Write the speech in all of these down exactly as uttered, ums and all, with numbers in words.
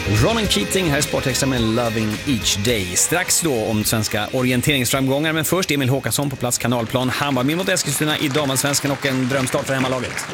Ronan Keating här i Sportextra med Loving Each Day. Strax då om svenska orienteringsframgångar, men först Emil Håkansson på plats Kanalplan. Hammarby mot Eskilstuna i damallsvenskan och en drömstart för hemmalaget.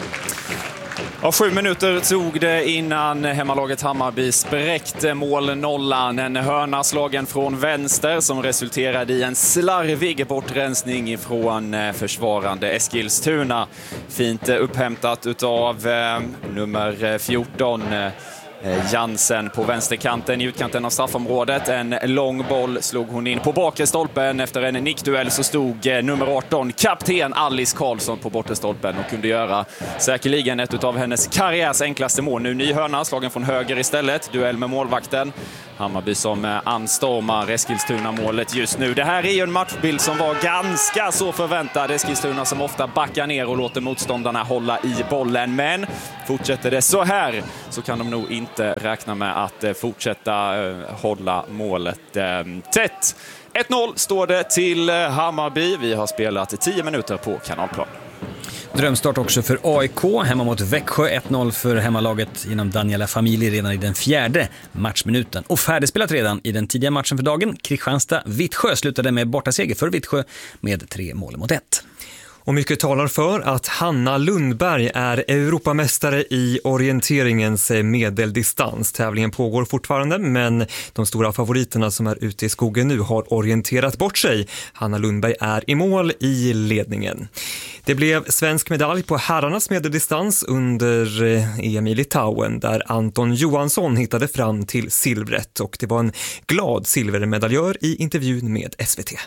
Ja, sju minuter tog det innan hemmalaget Hammarby spräckte målnollan. En hörna slagen från vänster som resulterade i en slarvig bortrensning ifrån försvarande Eskilstuna. Fint upphämtat utav eh, nummer fjorton. Jansen på vänsterkanten i utkanten av straffområdet. En lång boll slog hon in på bakre stolpen. Efter en nickduell så stod nummer arton, kapten Alice Karlsson, på bortre stolpen och kunde göra säkerligen ett av hennes karriärs enklaste mål. Nu ny hörna, slagen från höger istället. Duell med målvakten. Hammarby som anstormar Eskilstuna-målet just nu. Det här är ju en matchbild som var ganska så förväntad. Eskilstuna som ofta backar ner och låter motståndarna hålla i bollen. Men fortsätter det så här så kan de nog inte räkna med att fortsätta hålla målet tätt. ett noll står det till Hammarby. Vi har spelat tio minuter på Kanalplan. Drömstart också för A I K hemma mot Växjö. ett noll för hemmalaget genom Daniela Familj redan i den fjärde matchminuten. Och färdigspelat redan i den tidiga matchen för dagen. Kristianstad-Vittsjö slutade med bortaseger för Vittsjö med tre mål mot ett. Och mycket talar för att Hanna Lundberg är Europamästare i orienteringens medeldistans. Tävlingen pågår fortfarande, men de stora favoriterna som är ute i skogen nu har orienterat bort sig. Hanna Lundberg är i mål i ledningen. Det blev svensk medalj på herrarnas medeldistans under E M i Litauen där Anton Johansson hittade fram till silvret, och det var en glad silvermedaljör i intervjun med S V T.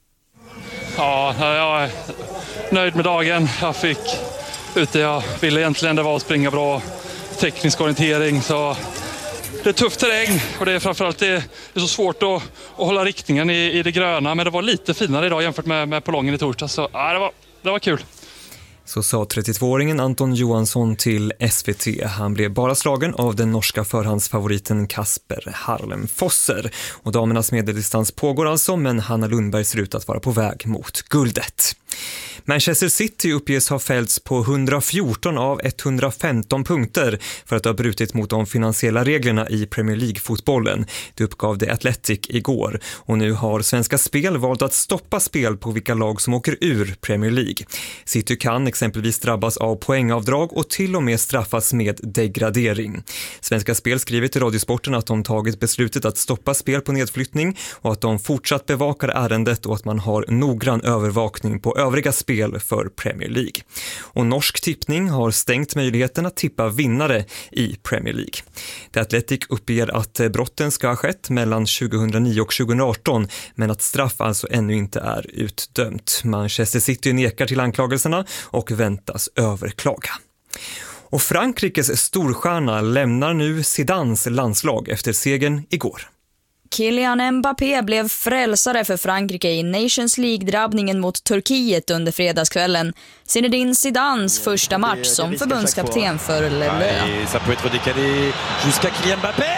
Ja, jag är nöjd med dagen. Jag fick ut det jag ville egentligen. Det var att springa bra, teknisk orientering. Så det är tuff terräng och det är framförallt det är så svårt att, att hålla riktningen i, i det gröna. Men det var lite finare idag jämfört med, med Polongen i torsdag. Så ja, det var, det var kul. Så sa trettiotvååringen Anton Johansson till S V T. Han blev bara slagen av den norska förhandsfavoriten Kasper Harlem-Fosser. Och damernas medeldistans pågår alltså, men Hanna Lundberg ser ut att vara på väg mot guldet. Manchester City uppges ha fällts på hundrafjorton av etthundrafemton punkter för att ha brutit mot de finansiella reglerna i Premier League-fotbollen. Det uppgav The Athletic igår. Och nu har Svenska Spel valt att stoppa spel på vilka lag som åker ur Premier League. City kan exempelvis drabbas av poängavdrag och till och med straffas med degradering. Svenska Spel skriver till Radiosporten att de tagit beslutet att stoppa spel på nedflyttning och att de fortsatt bevakar ärendet och att man har noggrann övervakning på övriga spel för Premier League. Och norsk tippning har stängt möjligheten att tippa vinnare i Premier League. The Athletic uppger att brotten ska ha skett mellan tjugohundranio och tjugohundraarton, men att straff alltså ännu inte är utdömt. Manchester City nekar till anklagelserna och väntas överklaga. Och Frankrikes storstjärna lämnar nu Zidans landslag efter segern igår. Kylian Mbappé blev frälsare för Frankrike i Nations League-drabbningen mot Turkiet under fredagskvällen. Zinedine Zidans första match som förbundskapten för Le Bleu. Ça peut être décalé jusqu'à Kylian Mbappé.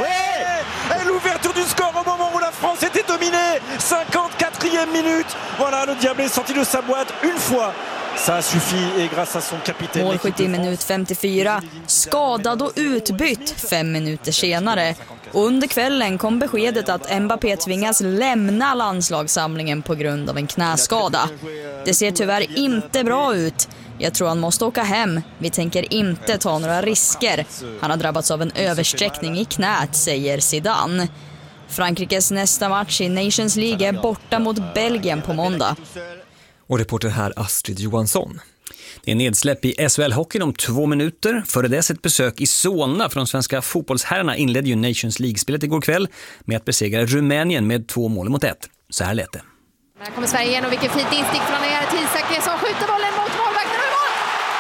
Oui! Et l'ouverture du score au moment où la France était dominée. cinquante-quatrième minute. Voilà, le diable est sorti de sa boîte une fois. Ça suffit et grâce à son capitaine. Målskytt i minut femtiofyra, skadad och utbytt fem minuter senare. Och under kvällen kom beskedet att Mbappé tvingas lämna landslagssamlingen på grund av en knäskada. Det ser tyvärr inte bra ut. Jag tror han måste åka hem. Vi tänker inte ta några risker. Han har drabbats av en översträckning i knät, säger Zidane. Frankrikes nästa match i Nations League är borta mot Belgien på måndag. Och reporter här Astrid Johansson. Det är nedsläpp i S H L-hockeyn om två minuter. Före dess ett besök i Solna för de svenska fotbollsherrarna inledde ju Nations League-spelet igår kväll med att besegra Rumänien med två mål mot ett. Så här lät det. Här kommer Sverige igen och vilken fint instick från Erik Isak som skjuter bollen mot målvakten och mål!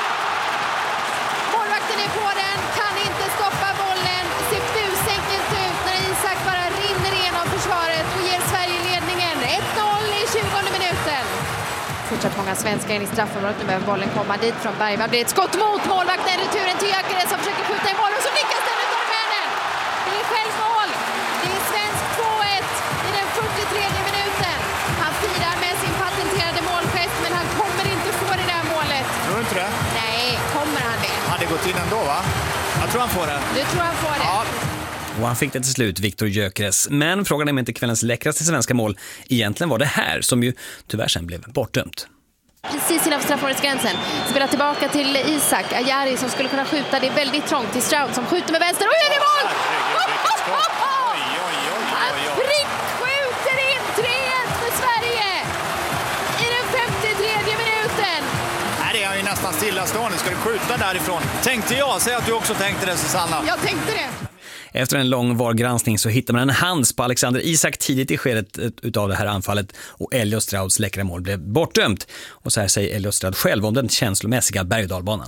Målvakten är på den, kan inte stoppa bollen. Ser busenkelt ut när Isak bara rinner igenom försvaret och ger Sverige ledningen. ett noll i tjugonde minuten. Fortsatt många svenskar in i straffområdet. Nu behöver bollen komma dit från Bergvall. Det är ett skott mot målvakten. Returen till Gyökeres som försöker skjuta i mål och så lyckas den utav Rumänen. Det är självmål. Det är svensk två ett i den fyrtiotredje minuten. Han firar med sin patenterade målgest, men han kommer inte få det där målet. Tror du inte det? Nej, kommer han det? Han hade gått in ändå, va? Jag tror han får det. Du tror han får det? Ja. Och han fick det till slut, Viktor Gyökeres. Men frågan är om inte kvällens läckraste svenska mål egentligen var det här, som ju tyvärr sen blev bortdömt. Precis innanför straffområdesgränsen. Spelar tillbaka till Isak Ajari som skulle kunna skjuta. Det är väldigt trångt till Stroud som skjuter med vänster. Oj, det är mål! Han prickskjuter in tre ett för Sverige i den femtiotredje minuten. Nej, det är ju nästan stillastående. Ska du skjuta därifrån? Tänkte jag. Säg att du också tänkte det, Susanna. Jag tänkte det. Efter en lång VAR-granskning så hittar man en hands på Alexander Isak tidigt i skedet utav det här anfallet och Elliot Strouds läckra mål blev bortdömt. Och så här säger Elliot Stroud själv om den känslomässiga berg- och dalbanan.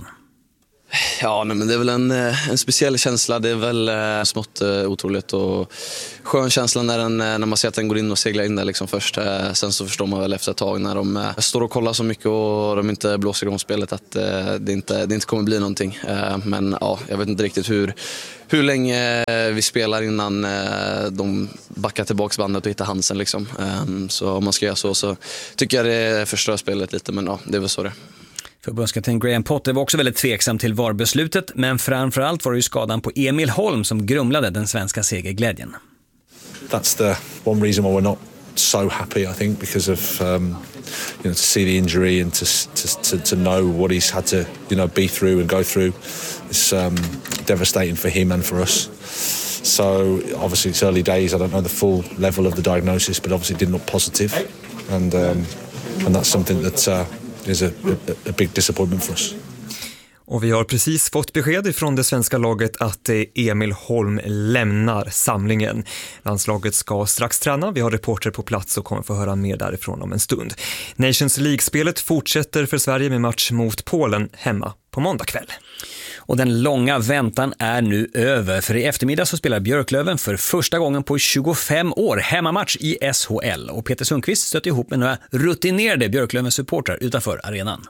Ja, nej, men det är väl en, en speciell känsla. Det är väl eh, smått eh, otroligt och skön känsla när, den, när man ser att den går in och seglar in där liksom först. Eh, sen så förstår man väl efter ett tag när de eh, står och kollar så mycket och de inte blåser igång spelet att eh, det, inte, det inte kommer bli någonting. Eh, men ja, jag vet inte riktigt hur, hur länge vi spelar innan eh, de backar tillbaka bandet och hittar Hansen. Liksom. Eh, så om man ska göra så så tycker jag det förstör spelet lite, men ja, det är väl så det. Förbundskapten Graham Potter var också väldigt tveksam till V A R-beslutet, men framförallt var det ju skadan på Emil Holm som grumlade den svenska segerglädjen. That's the one reason why we're not so happy, I think, because of um, you know, to see the injury and to, to to to know what he's had to you know be through and go through. It's um, devastating for him and for us. So obviously it's early days. I don't know the full level of the diagnosis, but obviously it didn't look positive, and um, and that's something that. Uh, is a, a, a big disappointment for us. Och vi har precis fått besked ifrån det svenska laget att Emil Holm lämnar samlingen. Landslaget ska strax träna. Vi har reporter på plats och kommer få höra mer därifrån om en stund. Nations League-spelet fortsätter för Sverige med match mot Polen hemma på måndag kväll. Och den långa väntan är nu över, för i eftermiddag så spelar Björklöven för första gången på tjugofem år hemmamatch i S H L. Och Peter Sundqvist stöter ihop med några rutinerade Björklöven-supportrar utanför arenan.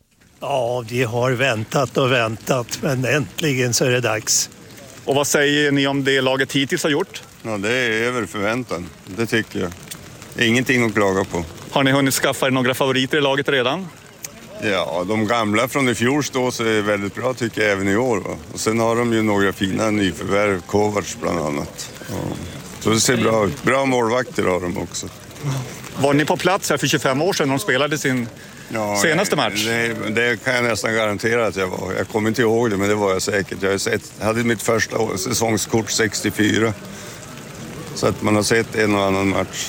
Ja, vi har väntat och väntat, men äntligen så är det dags. Och vad säger ni om det laget hittills har gjort? Ja, det är över förväntan, det tycker jag. Det är ingenting att klaga på. Har ni hunnit skaffa er några favoriter i laget redan? Ja, de gamla från i fjol står sig väldigt bra tycker jag även i år. Va? Och sen har de ju några fina nyförvärv, Kovacs bland annat. Ja. Så det ser bra ut. Bra målvakter har de också. Var ni på plats här för tjugofem år sedan när de spelade sin ja, senaste match? Det, det kan jag nästan garantera att jag var. Jag kommer inte ihåg det, men det var jag säkert. Jag har sett, hade mitt första säsongskort sextiofyra. Så att man har sett en och annan match.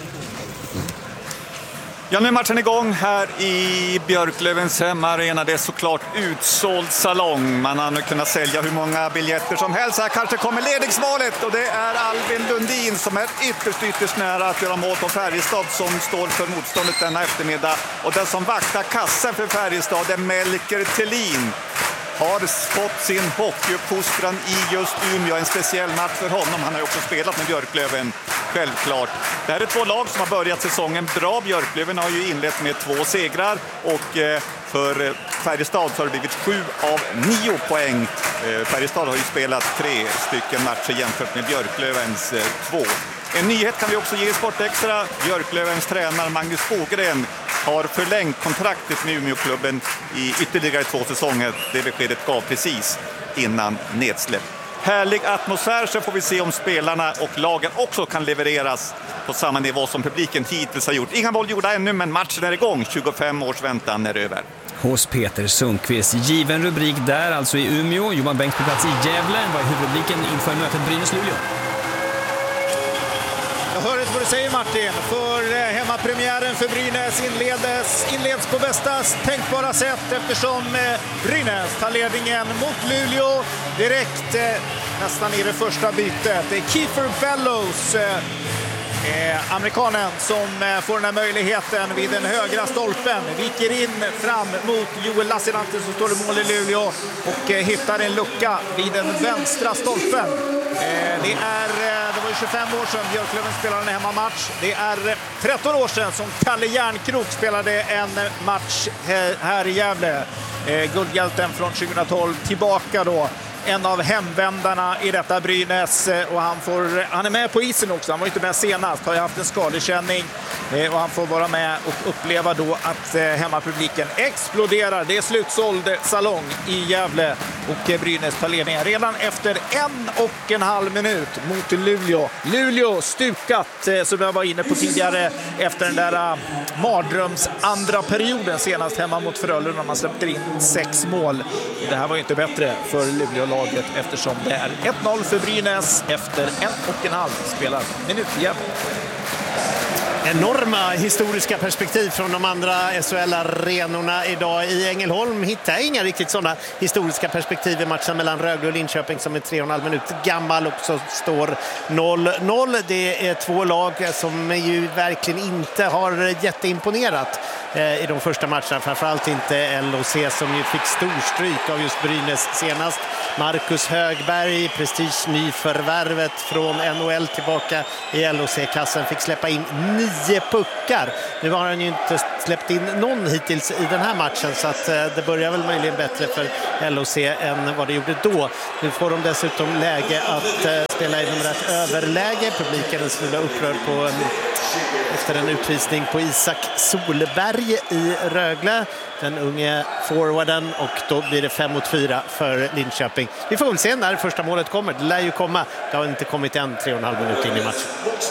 Ja, nu är matchen igång här i Björklövens hemmaarena. Det är såklart utsåld salong. Man har nu kunnat sälja hur många biljetter som helst. Här kanske kommer ledningsmålet och det är Albin Lundin som är ytterst, ytterst nära att göra mål på Färjestad som står för motståndet denna eftermiddag. Och den som vaktar kassen för Färjestad är Melker Thelin. Har fått sin hockeyuppfostran i just Umeå. En speciell match för honom. Han har ju också spelat med Björklöven, självklart. Det här är två lag som har börjat säsongen bra. Björklöven har ju inlett med två segrar. Och för Färjestad så har det blivit sju av nio poäng. Färjestad har ju spelat tre stycken matcher jämfört med Björklövens två. En nyhet kan vi också ge i Sportextra. Björklövens tränare Magnus Fogren har förlängt kontraktet med Umeåklubben i ytterligare två säsonger. Det beskedet gav precis innan nedsläpp. Härlig atmosfär, så får vi se om spelarna och lagen också kan levereras på samma nivå som publiken hittills har gjort. Inga mål gjorda ännu, men matchen är igång. tjugofem års väntan är över. Hos Peter Sundqvist. Given rubrik där, alltså i Umeå. Johan Bengts på plats i Gävle. Vad är huvudrubriken inför mötet Brynäs-Luleå? Jag hör inte vad du säger, Martin. För hemmapremiären för Brynäs inleds, inleds på bästa tänkbara sätt eftersom Brynäs tar ledningen mot Luleå direkt nästan i det första bytet. Det är Kiefer Bellows, eh, amerikanen, som får den här möjligheten vid den högra stolpen. Viker in fram mot Joel Lassinantti som står i mål i Luleå och eh, hittar en lucka vid den vänstra stolpen. Eh, det är Det var tjugofem år sedan Björklöven spelade en hemmamatch. Det är tretton år sedan som Kalle Järnkrok spelade en match här i Gävle. Eh, guldhjälten från tjugohundratolv tillbaka då. En av hemvändarna i detta Brynäs, och han, får, han är med på isen också. Han var inte med senast, har ju haft en skadekänning. Och han får vara med och uppleva då att hemmapubliken exploderar. Det är slutsåld salong i Gävle och Brynäs tar ledningen redan efter en och en halv minut mot Luleå. Luleå stukat, som jag var inne på tidigare, efter den där mardröms andra perioden senast hemma mot Frölunda när man släppte in sex mål. Det här var ju inte bättre för Luleå-laget eftersom det är ett noll för Brynäs efter en och en halv spelad minut i Gävle. Enorma historiska perspektiv från de andra S H L-arenorna idag. I Ängelholm hittar jag inga riktigt sådana historiska perspektiv i matchen mellan Rögle och Linköping som är tre och en halv minut gammal och så står noll noll. Det är två lag som ju verkligen inte har jätteimponerat i de första matcherna. Framförallt inte L O C som ju fick storstryk av just Brynäs senast. Marcus Högberg, prestige nyförvärvet från N H L tillbaka i L O C-kassen, fick släppa in nio puckar. Nu har han ju inte släppt in någon hittills i den här matchen så att det börjar väl möjligen bättre för L O C än vad det gjorde då. Nu får de dessutom läge att spela inom rätt överläge. Publiken är smula upprörd på efter en utvisning på Isak Solberg i Rögle, den unge forwarden, och då blir det fem mot fyra för Linköping. Vi får väl se när första målet kommer. Det lär ju komma. Det har inte kommit än tre och en halv minut in i matchen.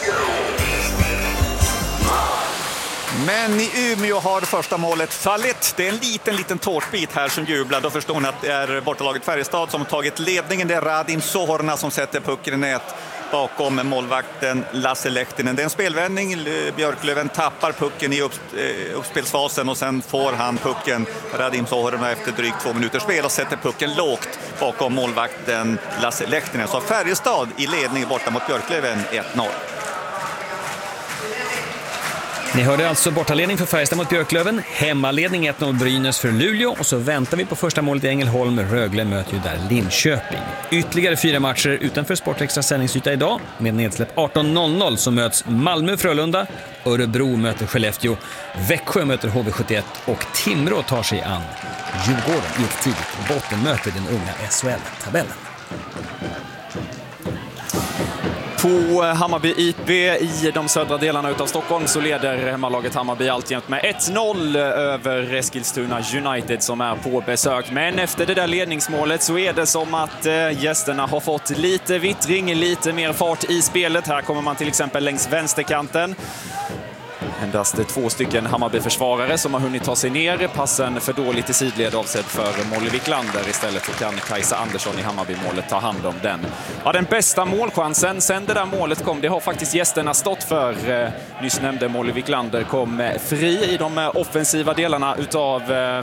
Men i Umeå har första målet fallit. Det är en liten, liten tårtbit här som jublar. Då förstår ni att det är bortalaget Färjestad som har tagit ledningen. Det är Radim Sohorna som sätter pucken i nät bakom målvakten Lasse Lehtinen. Det är en spelvändning. Björklöven tappar pucken i upp, eh, uppspelsfasen och sen får han pucken, Radim Sohorna, efter drygt två minuters spel och sätter pucken lågt bakom målvakten Lasse Lehtinen. Så Färjestad i ledning borta mot Björklöven ett noll. Ni hörde alltså bortaledning för Färjestad mot Björklöven, hemmaledning ett noll Brynäs för Luleå, och så väntar vi på första målet i Ängelholm. Rögle möter ju där Linköping. Ytterligare fyra matcher utanför Sportextra sändningsyta idag med nedsläpp arton noll noll, så möts Malmö Frölunda, Örebro möter Skellefteå, Växjö möter H V sjuttioett och Timrå tar sig an Djurgården i ett tidigt bottenmöte i den unga S H L-tabellen. På Hammarby I P i de södra delarna utav Stockholm så leder hemmalaget Hammarby alltjämt med ett noll över Eskilstuna United som är på besök. Men efter det där ledningsmålet så är det som att gästerna har fått lite vittring, lite mer fart i spelet. Här kommer man till exempel längs vänsterkanten. Endast två stycken Hammarby-försvarare som har hunnit ta sig ner. Passen för dåligt i sidled avsedd för Molly Wiklander. Istället så kan Kajsa Andersson i Hammarby-målet ta hand om den. Ja, den bästa målchansen sen det där målet kom, det har faktiskt gästerna stått för. Eh, nyss nämnde Molly Wiklander kom fri i de offensiva delarna utav eh,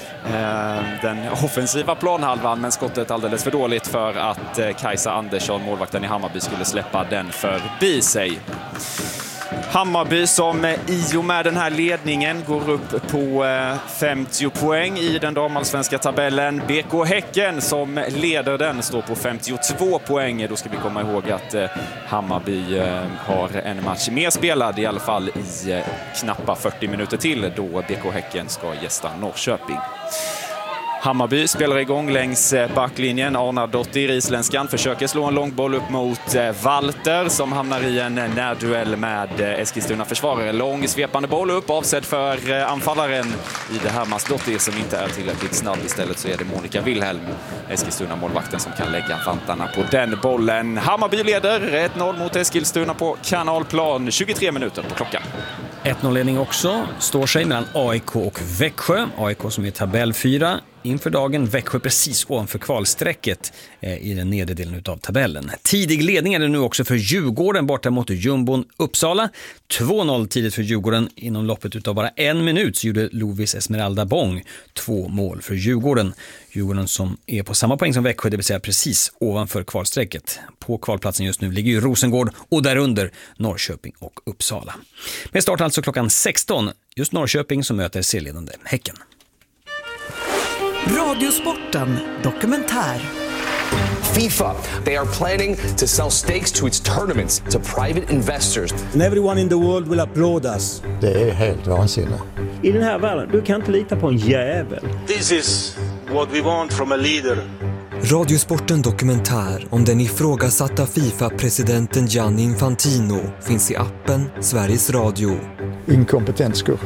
den offensiva planhalvan, men skottet alldeles för dåligt för att eh, Kajsa Andersson, målvakten i Hammarby, skulle släppa den förbi sig. Hammarby som i och med den här ledningen går upp på femtio poäng i den damallsvenska tabellen. B K Häcken som leder den står på femtiotvå poäng. Då ska vi komma ihåg att Hammarby har en match mer spelad, i alla fall i knappa fyrtio minuter till, då B K Häcken ska gästa Norrköping. Hammarby spelar igång längs backlinjen. Arna Dottir, isländskan, försöker slå en långboll upp mot Walter som hamnar i en närduell med Eskilstuna försvarare. Lång svepande boll upp, avsedd för anfallaren i det här Dottir som inte är tillräckligt snabb. Istället så är det Monica Wilhelm, Eskilstuna målvakten, som kan lägga vantarna på den bollen. Hammarby leder ett noll mot Eskilstuna på Kanalplan. tjugotre minuter på klockan. ett noll-ledning också står sig mellan A I K och Växjö. A I K som är tabell fyra inför dagen, Växjö precis ovanför kvalsträcket eh, i den nedre delen av tabellen. Tidig ledning är det nu också för Djurgården borta mot Jumbon Uppsala. två noll tidigt för Djurgården. Inom loppet utav bara en minut så gjorde Lovis Esmeralda Bång två mål för Djurgården. Djurgården som är på samma poäng som Växjö, det vill säga precis ovanför kvalsträcket. På kvalplatsen just nu ligger ju Rosengård och därunder Norrköping och Uppsala. Med start alltså klockan sexton, just Norrköping som möter serieledande Häcken. Radiosporten dokumentär. FIFA, they are planning to sell stakes to its tournaments to private investors. And everyone in the world will applaud us. Det är helt vansinnigt. I den här världen, du kan inte lita på en jävel. This is what we want from a leader. Radiosporten Dokumentär om den ifrågasatta FIFA-presidenten Gianni Infantino finns i appen Sveriges Radio. Inkompetent skurk.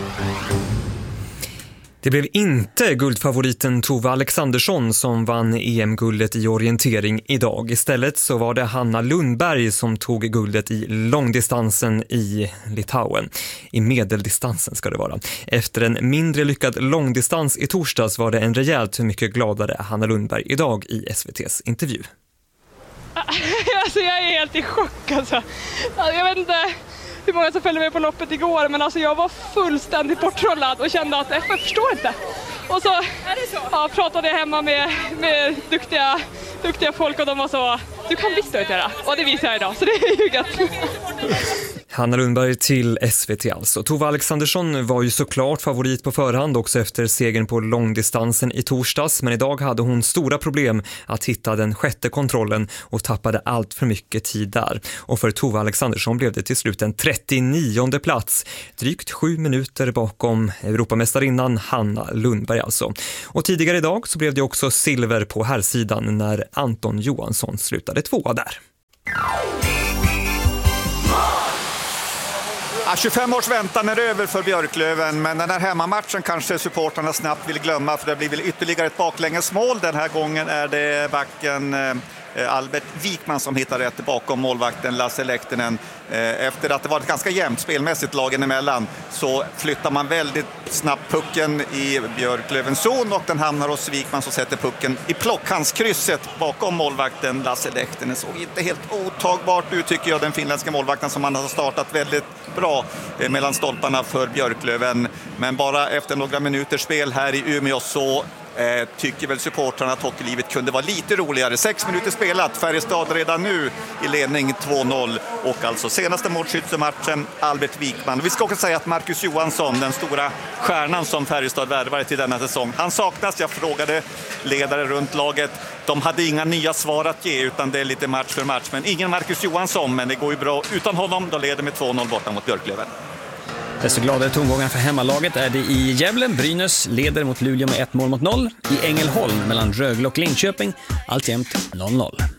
Det blev inte guldfavoriten Tove Alexandersson som vann E M-guldet i orientering idag. Istället så var det Hanna Lundberg som tog guldet i långdistansen i Litauen. I medeldistansen ska det vara. Efter en mindre lyckad långdistans i torsdags var det en rejält mycket gladare Hanna Lundberg idag i S V T:s intervju. Alltså jag är helt i chock alltså. Jag vet inte hur många som följde med på loppet igår, men alltså jag var fullständigt borttrollad och kände att jag förstår inte. Och så, ja, pratade jag hemma med, med duktiga, duktiga folk och de var så, du kan visst utgöra. Och det visar jag idag, så det är ju gött. Hanna Lundberg till S V T alltså. Tove Alexandersson var ju såklart favorit på förhand också efter segern på långdistansen i torsdags, men idag hade hon stora problem att hitta den sjätte kontrollen och tappade allt för mycket tid där. Och för Tove Alexandersson blev det till slut en trettionionde plats, drygt sju minuter bakom Europamästarinnan Hanna Lundberg alltså. Och tidigare idag så blev det också silver på herrsidan när Anton Johansson slutade tvåa där. Ja, tjugofem års väntan är över för Björklöven, men den här hemmamatchen kanske supportarna snabbt vill glömma, för det blir väl ytterligare ett baklängesmål. Den här gången är det backen Albert Wikman som hittar rätt bakom målvakten Lasse Lehtinen. Efter att det var ett ganska jämnt spelmässigt lagen emellan så flyttar man väldigt snabbt pucken i Björklövens zon och den hamnar hos Wikman som sätter pucken i plockhandskrysset bakom målvakten Lasse Lehtinen. Såg inte helt otagbart ut tycker jag, den finländska målvakten som man har startat väldigt bra mellan stolparna för Björklöven. Men bara efter några minuters spel här i Umeå så Eh, tycker väl supportrarna att hockeylivet kunde vara lite roligare. Sex minuter spelat, Färjestad redan nu i ledning två noll och alltså senaste målskyttematchen Albert Wikman. Vi ska också säga att Marcus Johansson, den stora stjärnan som Färjestad värvade till denna säsong, han saknas. Jag frågade ledare runt laget, de hade inga nya svar att ge utan det är lite match för match, men ingen Marcus Johansson, men det går ju bra utan honom. Då leder med två noll borta mot Björklöven. Desto gladare tongångar för hemmalaget är det i Gävle. Brynäs leder mot Luleå med ett mål mot noll. I Ängelholm mellan Rögle och Linköping alltjämt noll noll.